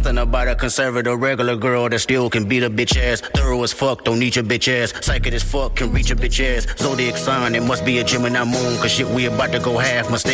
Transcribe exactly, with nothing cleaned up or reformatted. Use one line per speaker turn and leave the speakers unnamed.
Nothing about a conservative regular girl that still can beat a bitch ass. Thorough as fuck, don't need your bitch ass. Psychic as fuck, can reach a bitch ass. Zodiac sign, it must be a Gemini moon. Cause shit, we about to go half. Mistake